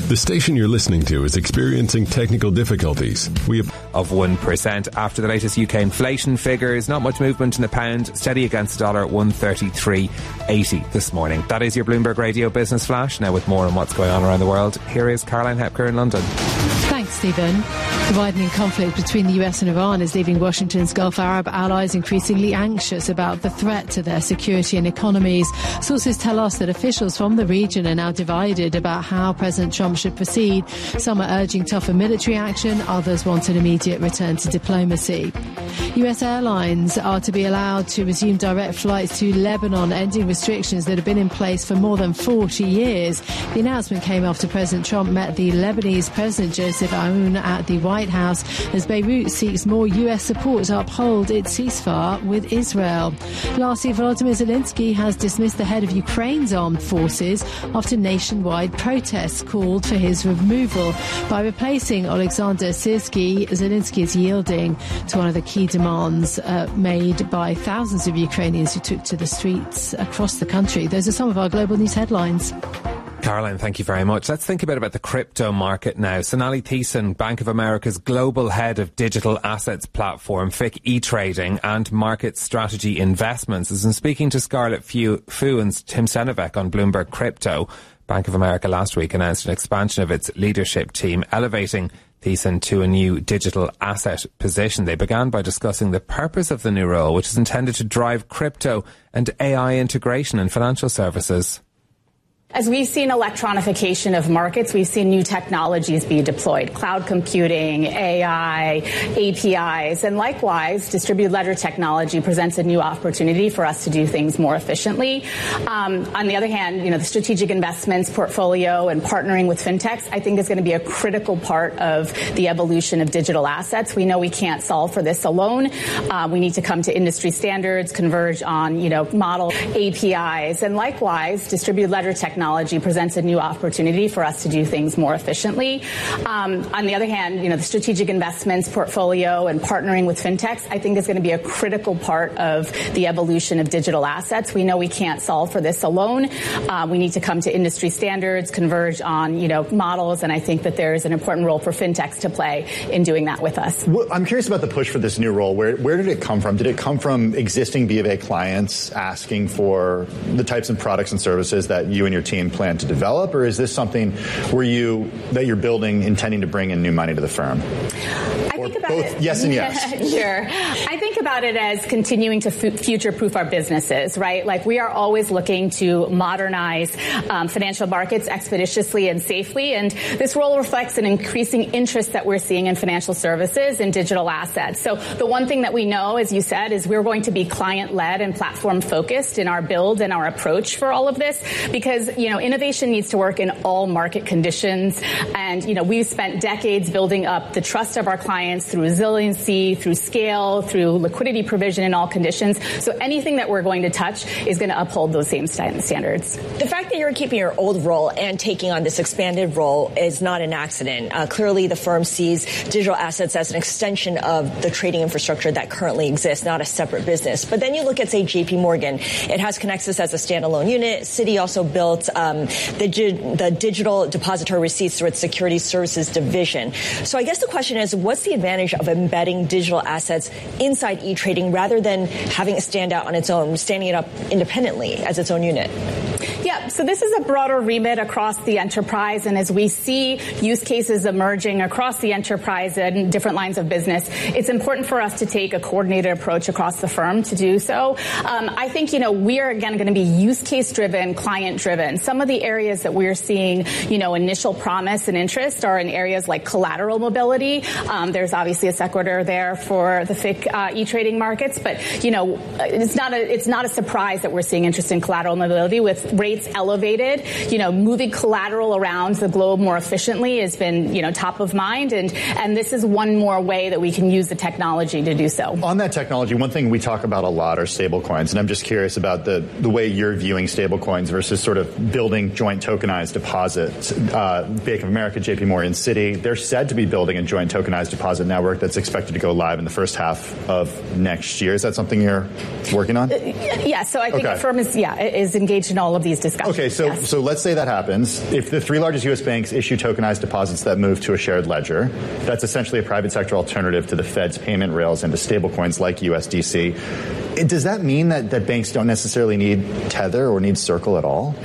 The station you're listening to is experiencing technical difficulties. Of 1% after the latest UK inflation figures. Not much movement in the pound, steady against the dollar, 133.80 this morning. That is your Bloomberg Radio Business Flash. Now with more on what's going on around the world, here is Caroline Hepker in London. Thanks, Stephen. The widening conflict between the US and Iran is leaving Washington's Gulf Arab allies increasingly anxious about the threat to their security and economies. Sources tell us that officials from the region are now divided about how President Trump should proceed. Some are urging tougher military action, others want an immediate return to diplomacy. US airlines are to be allowed to resume direct flights to Lebanon, ending restrictions that have been in place for more than 40 years. The announcement came after President Trump met the Lebanese President Joseph Aoun at the White House as Beirut seeks more US support to uphold its ceasefire with Israel. Lastly, Volodymyr Zelensky has dismissed the head of Ukraine's armed forces after nationwide protests called for his removal. By replacing Alexander Syrsky, Zelensky is yielding to one of the key demands made by thousands of Ukrainians who took to the streets across the country. Those are some of our global news headlines. Caroline, thank you very much. Let's think a bit about the crypto market now. Sonali Thiessen, Bank of America's global head of digital assets platform, FIC E-Trading and Market Strategy Investments, has been speaking to Scarlett Fu and Tim Senovec on Bloomberg Crypto. Bank of America last week announced an expansion of its leadership team, elevating Thiessen to a new digital asset position. They began by discussing the purpose of the new role, which is intended to drive crypto and AI integration in financial services. As we've seen electronification of markets, we've seen new technologies be deployed, cloud computing, AI, APIs, and likewise, distributed ledger technology presents a new opportunity for us to do things more efficiently. On the other hand, the strategic investments portfolio and partnering with fintechs, I think is going to be a critical part of the evolution of digital assets. We know we can't solve for this alone. We need to come to industry standards, converge on, model APIs, and likewise, distributed ledger technology presents a new opportunity for us to do things more efficiently. On the other hand, the strategic investments portfolio and partnering with fintechs, I think is going to be a critical part of the evolution of digital assets. We know we can't solve for this alone. We need to come to industry standards, converge on, models, and I think that there is an important role for fintechs to play in doing that with us. Well, I'm curious about the push for this new role. Where did it come from? Did it come from existing B of A clients asking for the types of products and services that you and your team plan to develop, or is this something that you're building intending to bring in new money to the firm? I think about both, it. Yes and yes. Sure. I think about it as continuing to future-proof our businesses, right? Like we are always looking to modernize financial markets expeditiously and safely, and this role reflects an increasing interest that we're seeing in financial services and digital assets. So the one thing that we know, as you said, is we're going to be client-led and platform-focused in our build and our approach for all of this, because, innovation needs to work in all market conditions. And, we've spent decades building up the trust of our clients through resiliency, through scale, through liquidity provision in all conditions. So anything that we're going to touch is going to uphold those same standards. The fact that you're keeping your old role and taking on this expanded role is not an accident. Clearly, the firm sees digital assets as an extension of the trading infrastructure that currently exists, not a separate business. But then you look at, say, JP Morgan. It has Connexus as a standalone unit. Citi also built the digital depository receipts through its security services division. So I guess the question is, what's the advantage of embedding digital assets inside E-Trading rather than having it stand out on its own, standing it up independently as its own unit? Yeah, so this is a broader remit across the enterprise, and as we see use cases emerging across the enterprise and different lines of business, it's important for us to take a coordinated approach across the firm to do so. I think, we are, again, going to be use case driven, client driven. Some of the areas that we're seeing, initial promise and interest are in areas like collateral mobility. There's obviously a sequitur there for the FIC E-Trading markets, but, it's not a surprise that we're seeing interest in collateral mobility with rates elevated. Moving collateral around the globe more efficiently has been, top of mind, and this is one more way that we can use the technology to do so. On that technology, one thing we talk about a lot are stablecoins, and I'm just curious about the way you're viewing stablecoins versus sort of building joint tokenized deposits. Bank of America, JP Morgan, Citi, they're said to be building a joint tokenized deposit network that's expected to go live in the first half of next year. Is that something you're working on? Yeah, so I think the firm is engaged in all of these discussions. discussion. Okay, so let's say that happens. If the three largest U.S. banks issue tokenized deposits that move to a shared ledger, that's essentially a private sector alternative to the Fed's payment rails and to stablecoins like USDC. Does that mean that banks don't necessarily need Tether or need Circle at all?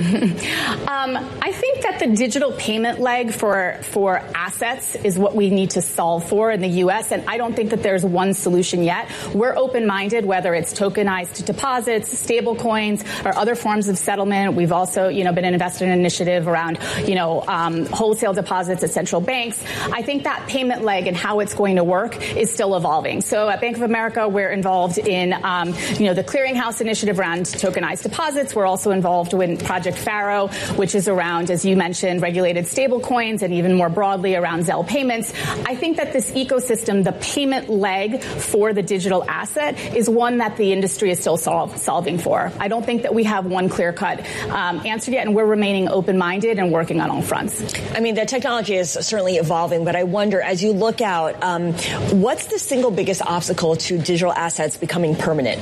I think that the digital payment leg for assets is what we need to solve for in the U.S., and I don't think that there's one solution yet. We're open-minded, whether it's tokenized deposits, stable coins, or other forms of settlement. We've also, been invested in an initiative around, wholesale deposits at central banks. I think that payment leg and how it's going to work is still evolving. So at Bank of America, we're involved in the clearinghouse initiative around tokenized deposits. We're also involved in Project Faro, which is around, as you mentioned, regulated stablecoins and even more broadly around Zelle payments. I think that this ecosystem, the payment leg for the digital asset, is one that the industry is still solving for. I don't think that we have one clear-cut answer yet, and we're remaining open-minded and working on all fronts. I mean, the technology is certainly evolving, but I wonder, as you look out, what's the single biggest obstacle to digital assets becoming permanent?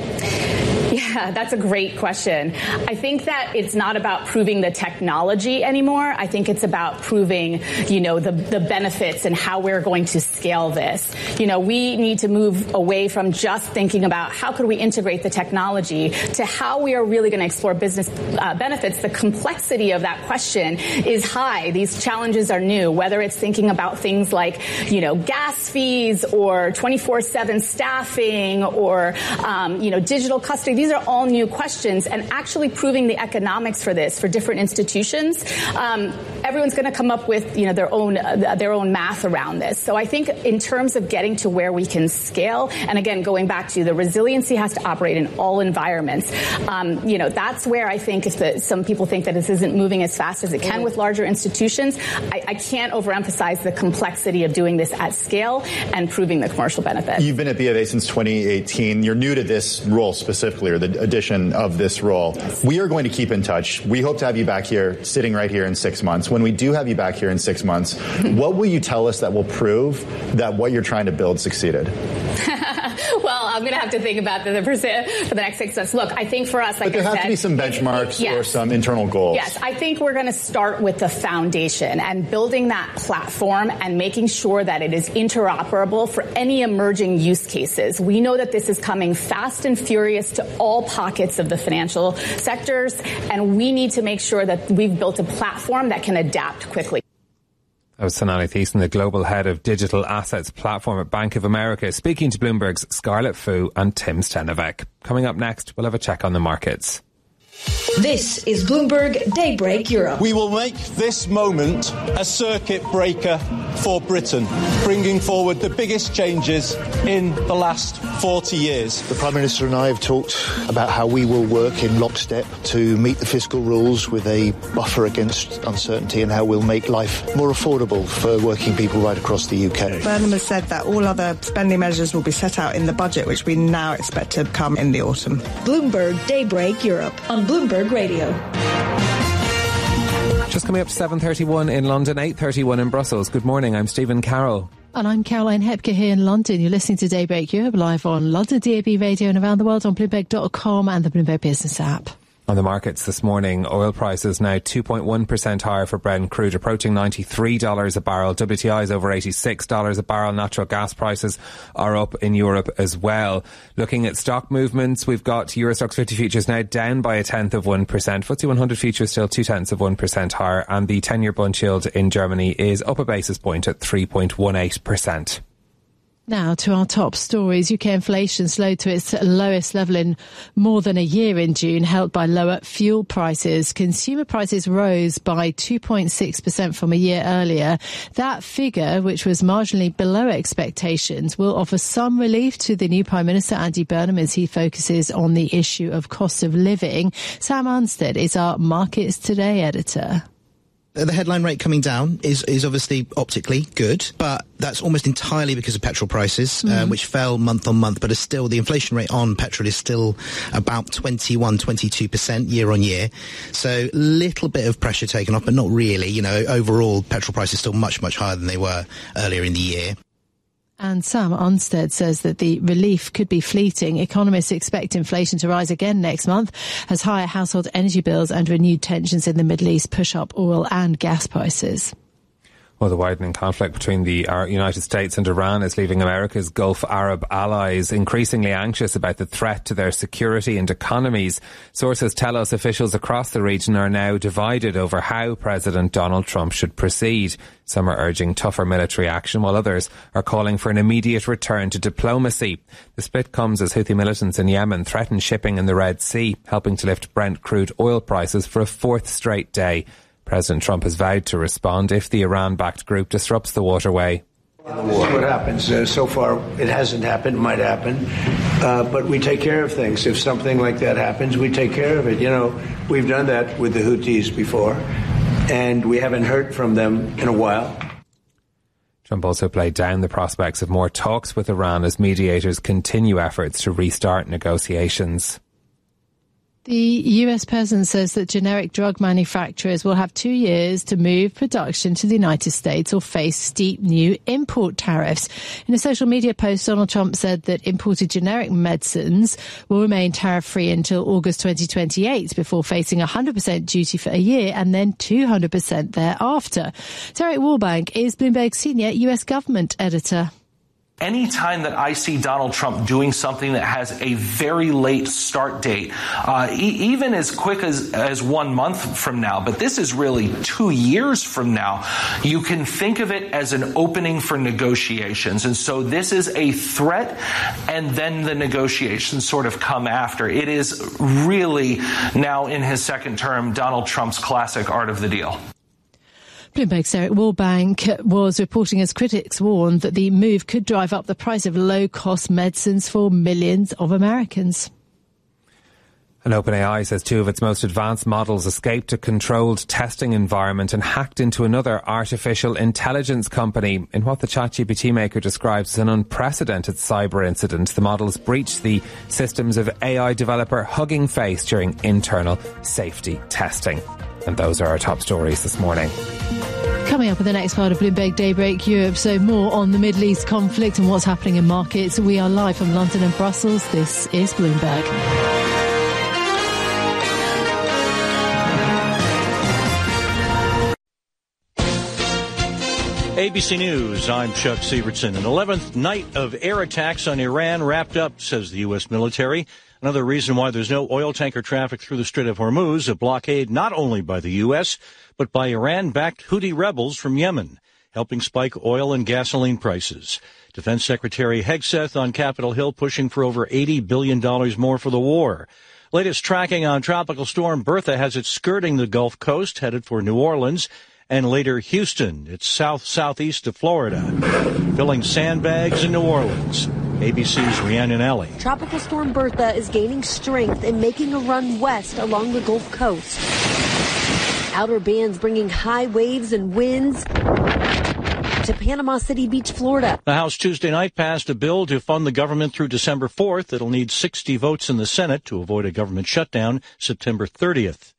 Yeah, that's a great question. I think that it's not about proving the technology anymore. I think it's about proving, the benefits and how we're going to scale this. We need to move away from just thinking about how could we integrate the technology to how we are really going to explore business benefits. The complexity of that question is high. These challenges are new, whether it's thinking about things like, gas fees or 24/7 staffing or, digital custody. These are all new questions, and actually proving the economics for this for different institutions. Everyone's going to come up with their own math around this. So I think in terms of getting to where we can scale, and again going back to the resiliency has to operate in all environments. That's where I think some people think that this isn't moving as fast as it can with larger institutions. I can't overemphasize the complexity of doing this at scale and proving the commercial benefit. You've been at BofA since 2018. You're new to this role specifically, or the addition of this role. Yes. We are going to keep in touch. We hope to have you back here, sitting right here in 6 months. When we do have you back here in 6 months, what will you tell us that will prove that what you're trying to build succeeded? Well, I'm going to have to think about the percent for the next 6 months. Look, I think for us, like I said, but there have to be some benchmarks or some internal goals. Yes, I think we're going to start with the foundation and building that platform and making sure that it is interoperable for any emerging use cases. We know that this is coming fast and furious to all pockets of the financial sectors, and we need to make sure that we've built a platform that can adapt quickly. That was Sonali Thiessen, the global head of digital assets platform at Bank of America, speaking to Bloomberg's Scarlett Fu and Tim Stenovec. Coming up next, we'll have a check on the markets. This is Bloomberg Daybreak Europe. We will make this moment a circuit breaker for Britain, bringing forward the biggest changes in the last 40 years. The Prime Minister and I have talked about how we will work in lockstep to meet the fiscal rules with a buffer against uncertainty, and how we'll make life more affordable for working people right across the UK. Burnham has said that all other spending measures will be set out in the budget, which we now expect to come in the autumn. Bloomberg Daybreak Europe on Bloomberg Radio. Just coming up to 7:31 in London, 8:31 in Brussels. Good morning, I'm Stephen Carroll. And I'm Caroline Hepker here in London. You're listening to Daybreak Europe live on London DAB Radio and around the world on Bloomberg.com and the Bloomberg Business app. On the markets this morning, oil prices now 2.1% higher for Brent crude, approaching $93 a barrel. WTI is over $86 a barrel. Natural gas prices are up in Europe as well. Looking at stock movements, we've got Euro Stoxx 50 futures now down by 0.1%. FTSE 100 futures still 0.2% higher, and the 10-year bond yield in Germany is up a basis point at 3.18%. Now to our top stories. UK inflation slowed to its lowest level in more than a year in June, helped by lower fuel prices. Consumer prices rose by 2.6% from a year earlier. That figure, which was marginally below expectations, will offer some relief to the new Prime Minister, Andy Burnham, as he focuses on the issue of cost of living. Sam Arnstead is our Markets Today editor. The headline rate coming down is obviously optically good, but that's almost entirely because of petrol prices, which fell month on month, but the inflation rate on petrol is still about 22% year on year. So little bit of pressure taken off, but not really. Overall petrol prices still much, much higher than they were earlier in the year. And Sam Onstead says that the relief could be fleeting. Economists expect inflation to rise again next month as higher household energy bills and renewed tensions in the Middle East push up oil and gas prices. Well, the widening conflict between the United States and Iran is leaving America's Gulf Arab allies increasingly anxious about the threat to their security and economies. Sources tell us officials across the region are now divided over how President Donald Trump should proceed. Some are urging tougher military action, while others are calling for an immediate return to diplomacy. The split comes as Houthi militants in Yemen threaten shipping in the Red Sea, helping to lift Brent crude oil prices for a fourth straight day. President Trump has vowed to respond if the Iran-backed group disrupts the waterway. This is what happens. So far, it hasn't happened, might happen. But we take care of things. If something like that happens, we take care of it. You know, we've done that with the Houthis before, and we haven't heard from them in a while. Trump also played down the prospects of more talks with Iran as mediators continue efforts to restart negotiations. The US president says that generic drug manufacturers will have 2 years to move production to the United States or face steep new import tariffs. In a social media post, Donald Trump said that imported generic medicines will remain tariff-free until August 2028 before facing 100% duty for a year and then 200% thereafter. Derek Warbank is Bloomberg senior US government editor. Anytime that I see Donald Trump doing something that has a very late start date, even as quick as 1 month from now, but this is really 2 years from now, you can think of it as an opening for negotiations. And so this is a threat, and then the negotiations sort of come after. It is really now in his second term, Donald Trump's classic art of the deal. Bloomberg's Derek Warbank was reporting as critics warned that the move could drive up the price of low-cost medicines for millions of Americans. And OpenAI says 2 of its most advanced models escaped a controlled testing environment and hacked into another artificial intelligence company. In what the ChatGPT maker describes as an unprecedented cyber incident, the models breached the systems of AI developer Hugging Face during internal safety testing. And those are our top stories this morning. Coming up in the next part of Bloomberg Daybreak Europe, so more on the Middle East conflict and what's happening in markets. We are live from London and Brussels. This is Bloomberg. ABC News, I'm Chuck Sievertson. An 11th night of air attacks on Iran wrapped up, says the U.S. military. Another reason why there's no oil tanker traffic through the Strait of Hormuz, a blockade not only by the U.S., but by Iran-backed Houthi rebels from Yemen, helping spike oil and gasoline prices. Defense Secretary Hegseth on Capitol Hill pushing for over $80 billion more for the war. Latest tracking on Tropical Storm Bertha has it skirting the Gulf Coast, headed for New Orleans, and later Houston. It's southeast of Florida, filling sandbags in New Orleans. ABC's Rhiannon Alley. Tropical Storm Bertha is gaining strength and making a run west along the Gulf Coast. Outer bands bringing high waves and winds to Panama City Beach, Florida. The House Tuesday night passed a bill to fund the government through December 4th. It'll need 60 votes in the Senate to avoid a government shutdown September 30th.